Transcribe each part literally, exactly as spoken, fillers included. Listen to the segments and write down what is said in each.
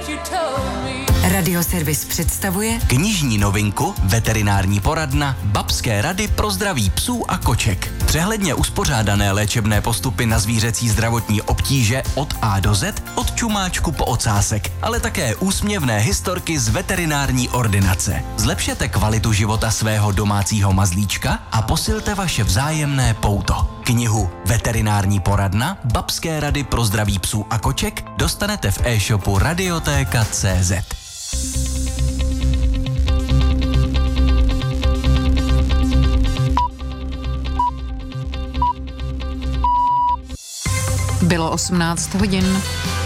Radioservis představuje knižní novinku Veterinární poradna Babské rady pro zdraví psů a koček. Přehledně uspořádané léčebné postupy na zvířecí zdravotní obtíže od A do Z, od čumáčku po ocásek, ale také úsměvné historky z veterinární ordinace. Zlepšete kvalitu života svého domácího mazlíčka a posilte vaše vzájemné pouto. Knihu Veterinární poradna Babské rady pro zdraví psů a koček dostanete v e-shopu radiotéka tečka cé zet. Bylo osmnáct hodin.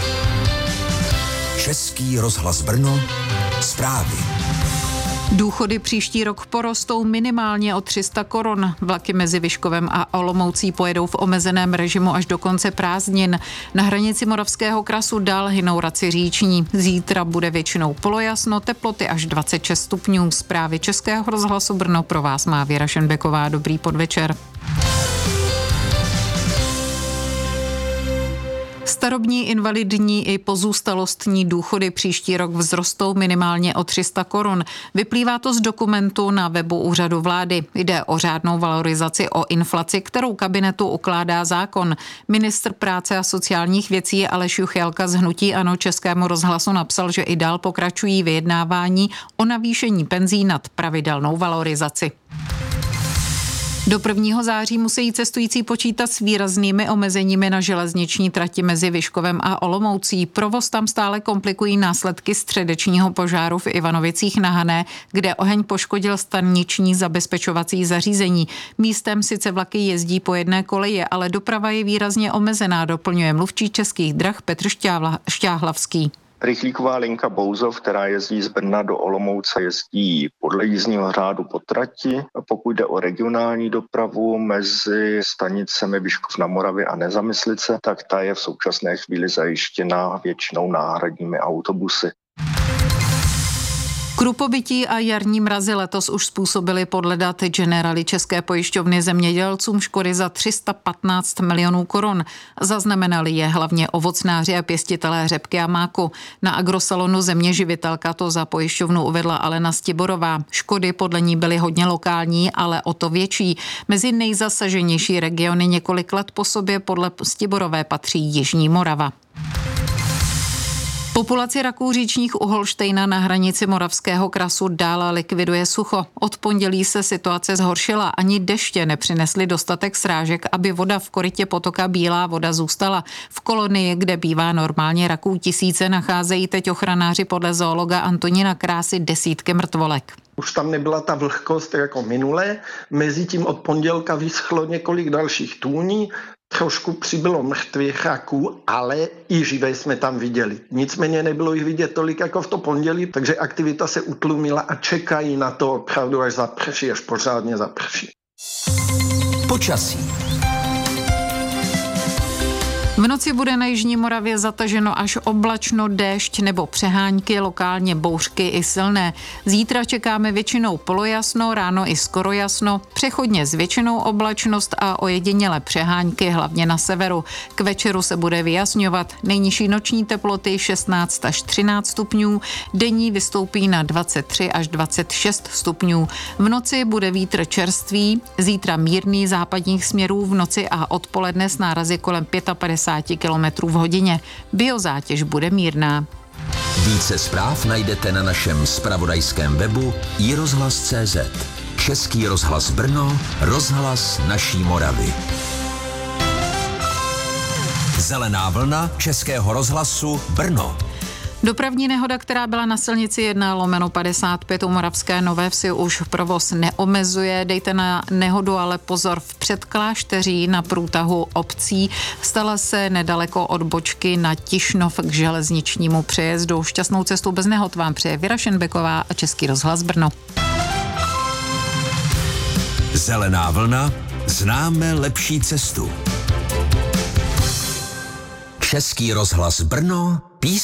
Český rozhlas Brno, zprávy. Důchody příští rok porostou minimálně o tři sta korun. Vlaky mezi Vyškovem a Olomoucí pojedou v omezeném režimu až do konce prázdnin. Na hranici Moravského krasu dál hynou raci říční. Zítra bude většinou polojasno, teploty až dvacet šest stupňů. Zprávy Českého rozhlasu Brno pro vás má Věra Šenbeková. Dobrý podvečer. Starobní, invalidní i pozůstalostní důchody příští rok vzrostou minimálně o tři sta korun. Vyplývá to z dokumentu na webu Úřadu vlády. Jde o řádnou valorizaci o inflaci, kterou kabinetu ukládá zákon. Ministr práce a sociálních věcí Aleš Juchelka z hnutí ANO Českému rozhlasu napsal, že i dál pokračují vyjednávání o navýšení penzí nad pravidelnou valorizaci. Do prvního září musí cestující počítat s výraznými omezeními na železniční trati mezi Vyškovem a Olomoucí. Provoz tam stále komplikují následky středečního požáru v Ivanovicích na Hané, kde oheň poškodil staniční zabezpečovací zařízení. Místem sice vlaky jezdí po jedné koleji, ale doprava je výrazně omezená, doplňuje mluvčí Českých drah Petr Šťáhlavský. Rychlíková linka Bouzov, která jezdí z Brna do Olomouce, jezdí podle jízdního řádu po trati. Pokud jde o regionální dopravu mezi stanicemi Vyškov na Moravě a Nezamyslice, tak ta je v současné chvíli zajištěna většinou náhradními autobusy. Krupobytí a jarní mrazy letos už způsobily podle dat Generali České pojišťovny zemědělcům škody za tři sta patnáct milionů korun. Zaznamenali je hlavně ovocnáři a pěstitelé řepky a máku. Na agrosalonu Zeměživitelka to za pojišťovnu uvedla Alena Stiborová. Škody podle ní byly hodně lokální, ale o to větší. Mezi nejzasaženější regiony několik let po sobě podle Stiborové patří Jižní Morava. Populaci raků říčních u Holštejna na hranici Moravského krasu dále likviduje sucho. Od pondělí se situace zhoršila, ani deště nepřinesly dostatek srážek, aby voda v korytě potoka Bílá voda zůstala. V kolonii, kde bývá normálně raků tisíce, nacházejí teď ochranáři podle zoologa Antonína Krásy desítky mrtvolek. Už tam nebyla ta vlhkost jako minule, mezitím od pondělka vyschlo několik dalších tůní, trošku přibylo mrtvých raků, ale i živé jsme tam viděli. Nicméně nebylo jich vidět tolik jako v to pondělí, takže aktivita se utlumila a čekají na to opravdu, až zaprší, až pořádně zaprší. Počasí. V noci bude na Jižní Moravě zataženo až oblačno, déšť nebo přehánky, lokálně bouřky i silné. Zítra čekáme většinou polojasno, ráno i skoro jasno, přechodně s většinou oblačnost a ojedinělé přehánky, hlavně na severu. K večeru se bude vyjasňovat. Nejnižší noční teploty šestnáct až třináct stupňů, denní vystoupí na dvacet tři až dvacet šest stupňů. V noci bude vítr čerstvý, zítra mírný západních směrů v noci a odpoledne s nárazy kolem padesát pět kilometrů v hodině. Biozátěž bude mírná. Více zpráv najdete na našem zpravodajském webu i rozhlas tečka cé zet. Český rozhlas Brno, rozhlas naší Moravy. Zelená vlna Českého rozhlasu Brno. Dopravní nehoda, která byla na silnici jedna lomeno padesát pět u Moravské Nové Vsi, už provoz neomezuje. Dejte na nehodu ale pozor v Předklášteří na průtahu obcí. Stala se nedaleko od bočky na Tišnov k železničnímu přejezdu. Šťastnou cestu bez nehod vám přeje Věra Šenbeková a Český rozhlas Brno. Zelená vlna, známe lepší cestu. Český rozhlas Brno, písně.